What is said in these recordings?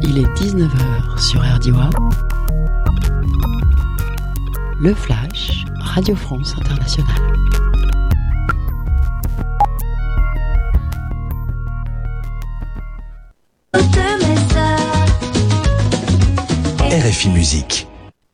Il est 19h sur RDIWA. Le Flash, Radio France Internationale. RFI Musique.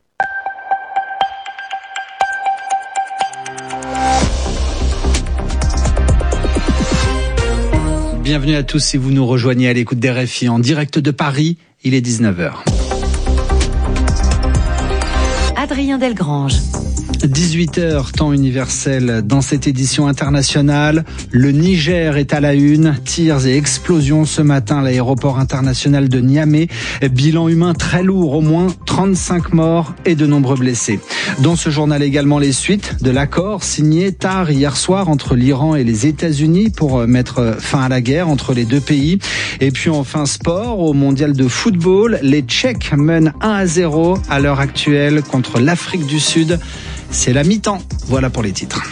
Bienvenue à tous si vous nous rejoignez à l'écoute d'RFI en direct de Paris, il est 19h. Adrien Delgrange. 18h, temps universel dans cette édition internationale. Le Niger est à la une. Tirs et explosions ce matin à l'aéroport international de Niamey. Bilan humain très lourd, au moins 35 morts et de nombreux blessés. Dans ce journal également les suites de l'accord signé tard hier soir entre l'Iran et les États-Unis pour mettre fin à la guerre entre les deux pays. Et puis enfin sport, au mondial de football, les Tchèques mènent 1-0 à l'heure actuelle contre l'Afrique du Sud. C'est la mi-temps. Voilà pour les titres.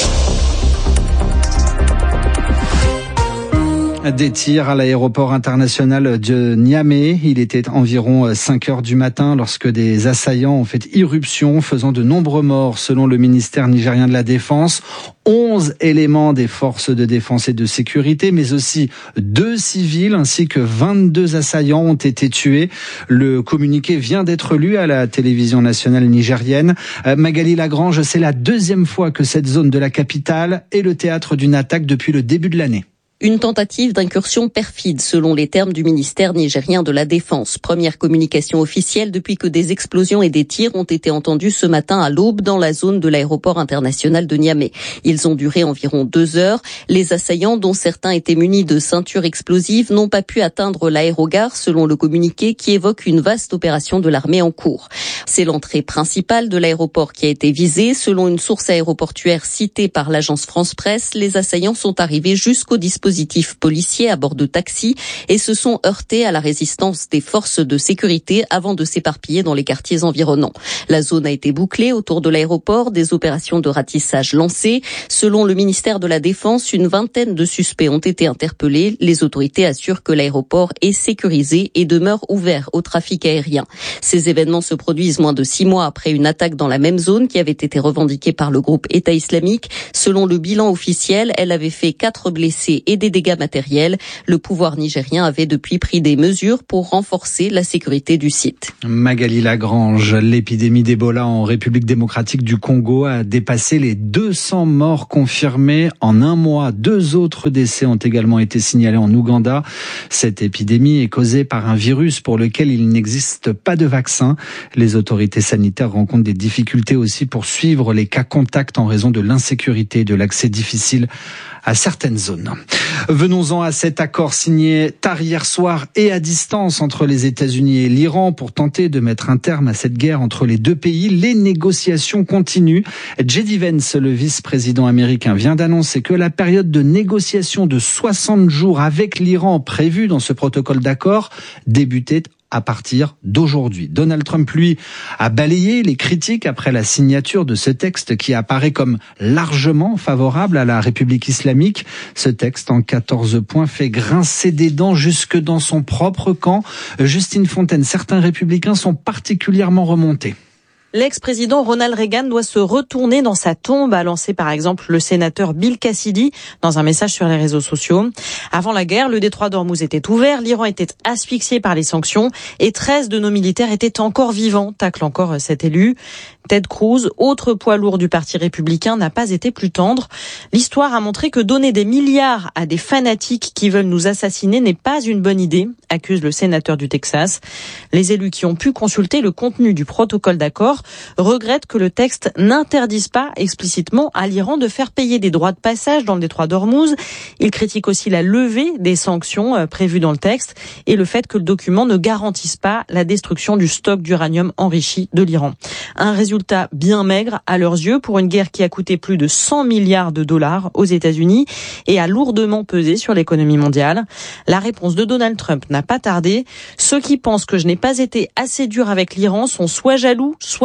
Des tirs à l'aéroport international de Niamey. Il était environ 5 heures du matin lorsque des assaillants ont fait irruption, faisant de nombreux morts selon le ministère nigérien de la Défense. 11 éléments des forces de défense et de sécurité, mais aussi 2 civils ainsi que 22 assaillants ont été tués. Le communiqué vient d'être lu à la télévision nationale nigérienne. Magali Lagrange, c'est la deuxième fois que cette zone de la capitale est le théâtre d'une attaque depuis le début de l'année. Une tentative d'incursion perfide, selon les termes du ministère nigérien de la Défense. Première communication officielle depuis que des explosions et des tirs ont été entendus ce matin à l'aube dans la zone de l'aéroport international de Niamey. Ils ont duré environ 2 heures. Les assaillants, dont certains étaient munis de ceintures explosives, n'ont pas pu atteindre l'aérogare, selon le communiqué qui évoque une vaste opération de l'armée en cours. C'est l'entrée principale de l'aéroport qui a été visée. Selon une source aéroportuaire citée par l'agence France Presse, les assaillants sont arrivés jusqu'au dispositif policiers à bord de taxis et se sont heurtés à la résistance des forces de sécurité avant de s'éparpiller dans les quartiers environnants. La zone a été bouclée autour de l'aéroport, des opérations de ratissage lancées. Selon le ministère de la Défense, une vingtaine de suspects ont été interpellés. Les autorités assurent que l'aéroport est sécurisé et demeure ouvert au trafic aérien. Ces événements se produisent moins de 6 mois après une attaque dans la même zone qui avait été revendiquée par le groupe État islamique. Selon le bilan officiel, elle avait fait 4 blessés et des dégâts matériels. Le pouvoir nigérien avait depuis pris des mesures pour renforcer la sécurité du site. Magali Lagrange, l'épidémie d'Ebola en République démocratique du Congo a dépassé les 200 morts confirmés en un mois. 2 autres décès ont également été signalés en Ouganda. Cette épidémie est causée par un virus pour lequel il n'existe pas de vaccin. Les autorités sanitaires rencontrent des difficultés aussi pour suivre les cas contacts en raison de l'insécurité et de l'accès difficile à certaines zones. Venons-en à cet accord signé tard hier soir et à distance entre les États-Unis et l'Iran pour tenter de mettre un terme à cette guerre entre les deux pays. Les négociations continuent. J.D. Vance, le vice-président américain, vient d'annoncer que la période de négociation de 60 jours avec l'Iran prévue dans ce protocole d'accord débutait à partir d'aujourd'hui. Donald Trump, lui, a balayé les critiques après la signature de ce texte qui apparaît comme largement favorable à la République islamique. Ce texte, en 14 points, fait grincer des dents jusque dans son propre camp. Justine Fontaine, certains républicains sont particulièrement remontés. L'ex-président Ronald Reagan doit se retourner dans sa tombe, a lancé par exemple le sénateur Bill Cassidy dans un message sur les réseaux sociaux. Avant la guerre, le détroit d'Ormuz était ouvert, l'Iran était asphyxié par les sanctions et 13 de nos militaires étaient encore vivants, tacle encore cet élu. Ted Cruz, autre poids lourd du parti républicain, n'a pas été plus tendre. L'histoire a montré que donner des milliards à des fanatiques qui veulent nous assassiner n'est pas une bonne idée, accuse le sénateur du Texas. Les élus qui ont pu consulter le contenu du protocole d'accord regrettent que le texte n'interdise pas explicitement à l'Iran de faire payer des droits de passage dans le détroit d'Ormuz. Ils critiquent aussi la levée des sanctions prévues dans le texte et le fait que le document ne garantisse pas la destruction du stock d'uranium enrichi de l'Iran. Un résultat bien maigre à leurs yeux pour une guerre qui a coûté plus de 100 milliards de dollars aux États-Unis et a lourdement pesé sur l'économie mondiale. La réponse de Donald Trump n'a pas tardé. Ceux qui pensent que je n'ai pas été assez dur avec l'Iran sont soit jaloux, soit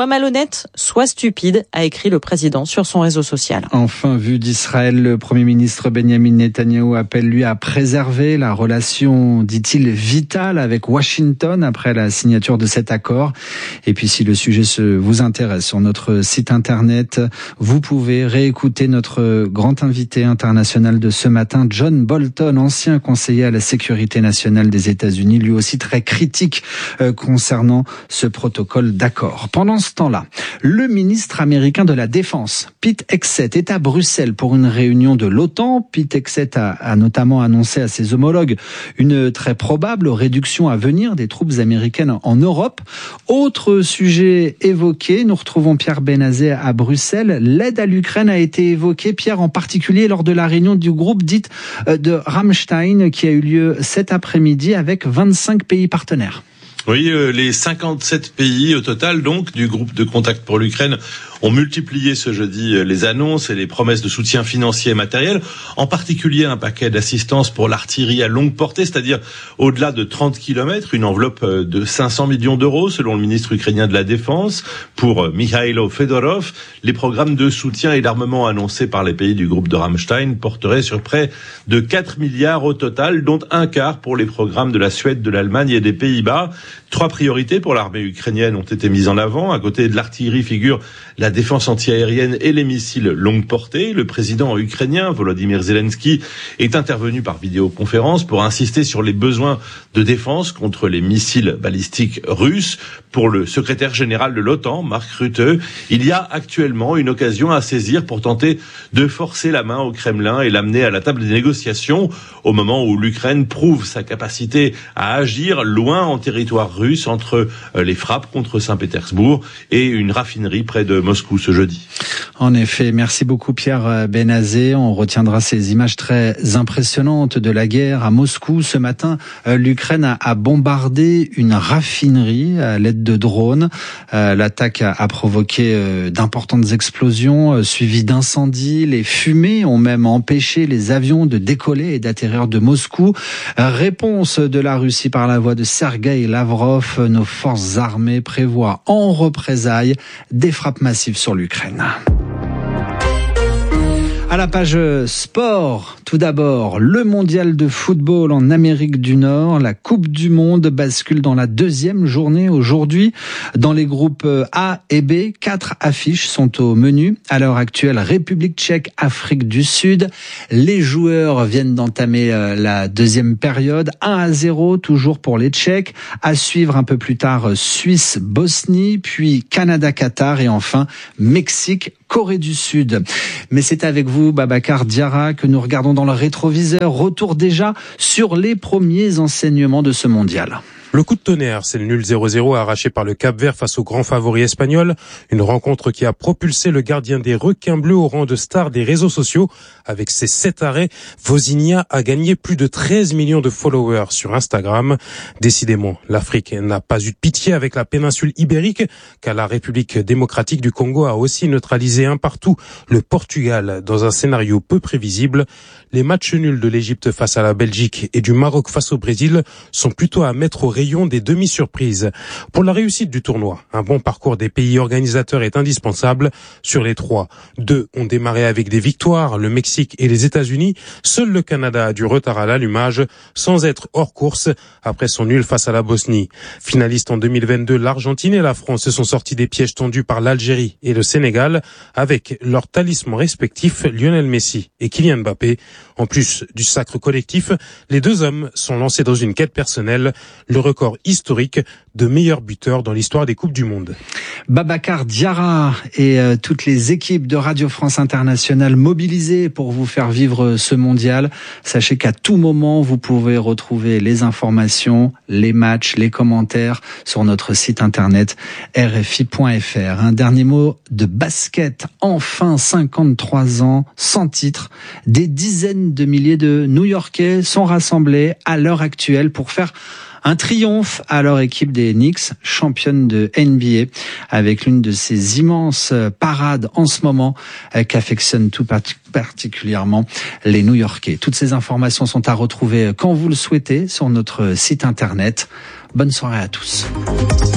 soit malhonnête, soit stupide, a écrit le président sur son réseau social. Enfin, vu d'Israël, le Premier ministre Benjamin Netanyahou appelle lui à préserver la relation, dit-il, vitale avec Washington après la signature de cet accord. Et puis si le sujet vous intéresse, sur notre site internet, vous pouvez réécouter notre grand invité international de ce matin, John Bolton, ancien conseiller à la sécurité nationale des États-Unis, lui aussi très critique concernant ce protocole d'accord. Pendant ce temps-là, le ministre américain de la Défense, Pete Hegseth, est à Bruxelles pour une réunion de l'OTAN. Pete Hegseth a notamment annoncé à ses homologues une très probable réduction à venir des troupes américaines en Europe. Autre sujet évoqué, nous retrouvons Pierre Benazet à Bruxelles. L'aide à l'Ukraine a été évoquée, Pierre, en particulier lors de la réunion du groupe dite de Rammstein qui a eu lieu cet après-midi avec 25 pays partenaires. Oui, les 57 pays au total, donc, du groupe de contact pour l'Ukraine ont multiplié ce jeudi les annonces et les promesses de soutien financier et matériel, en particulier un paquet d'assistance pour l'artillerie à longue portée, c'est-à-dire au-delà de 30 km, une enveloppe de 500 millions d'euros, selon le ministre ukrainien de la Défense. Pour Mikhailo Fedorov, les programmes de soutien et d'armement annoncés par les pays du groupe de Rammstein porteraient sur près de 4 milliards au total, dont un quart pour les programmes de la Suède, de l'Allemagne et des Pays-Bas. 3 priorités pour l'armée ukrainienne ont été mises en avant. À côté de l'artillerie figure la défense antiaérienne et les missiles longue portée. Le président ukrainien Volodymyr Zelensky est intervenu par vidéoconférence pour insister sur les besoins de défense contre les missiles balistiques russes. Pour le secrétaire général de l'OTAN, Mark Rutte, il y a actuellement une occasion à saisir pour tenter de forcer la main au Kremlin et l'amener à la table des négociations au moment où l'Ukraine prouve sa capacité à agir loin en territoire russe entre les frappes contre Saint-Pétersbourg et une raffinerie près de Moscou ce jeudi. En effet, merci beaucoup Pierre Benazet. On retiendra ces images très impressionnantes de la guerre à Moscou. Ce matin, l'Ukraine a bombardé une raffinerie à l'aide de drones. L'attaque a provoqué d'importantes explosions suivies d'incendies. Les fumées ont même empêché les avions de décoller et d'atterrir de Moscou. Réponse de la Russie par la voix de Sergueï Lavrov. Nos forces armées prévoient en représailles des frappes massives sur l'Ukraine. À la page sport, tout d'abord, le mondial de football en Amérique du Nord. La Coupe du Monde bascule dans la deuxième journée aujourd'hui. Dans les groupes A et B, 4 affiches sont au menu. À l'heure actuelle, République tchèque, Afrique du Sud. Les joueurs viennent d'entamer la deuxième période. 1-0 toujours pour les Tchèques. À suivre un peu plus tard, Suisse, Bosnie, puis Canada, Qatar et enfin Mexique, Corée du Sud. Mais c'est avec vous, Babacar Diarra, que nous regardons dans le rétroviseur. Retour déjà sur les premiers enseignements de ce mondial. Le coup de tonnerre, c'est le nul 0-0 arraché par le Cap-Vert face au grand favori espagnol. Une rencontre qui a propulsé le gardien des requins bleus au rang de star des réseaux sociaux. Avec ses 7 arrêts, Vozinha a gagné plus de 13 millions de followers sur Instagram. Décidément, l'Afrique n'a pas eu de pitié avec la péninsule ibérique, car la République démocratique du Congo a aussi neutralisé un partout le Portugal dans un scénario peu prévisible. Les matchs nuls de l'Égypte face à la Belgique et du Maroc face au Brésil sont plutôt à mettre au rayon des demi-surprises. Pour la réussite du tournoi, un bon parcours des pays organisateurs est indispensable. Sur les 3, 2 ont démarré avec des victoires, le Mexique et les États-Unis. Seul le Canada a du retard à l'allumage, sans être hors course après son nul face à la Bosnie. Finaliste en 2022, l'Argentine et la France se sont sortis des pièges tendus par l'Algérie et le Sénégal, avec leurs talismans respectifs, Lionel Messi et Kylian Mbappé. En plus du sacre collectif, les deux hommes sont lancés dans une quête personnelle, le record historique de meilleur buteur dans l'histoire des Coupes du Monde. Babacar Diarra et toutes les équipes de Radio France Internationale mobilisées pour vous faire vivre ce mondial. Sachez qu'à tout moment, vous pouvez retrouver les informations, les matchs, les commentaires sur notre site internet rfi.fr. Un dernier mot de basket. Enfin, 53 ans, sans titre. Des dizaines de milliers de New-Yorkais sont rassemblés à l'heure actuelle pour faire un triomphe à leur équipe des Knicks, championne de NBA, avec l'une de ces immenses parades en ce moment qu'affectionnent tout particulièrement les New-Yorkais. Toutes ces informations sont à retrouver quand vous le souhaitez sur notre site internet. Bonne soirée à tous.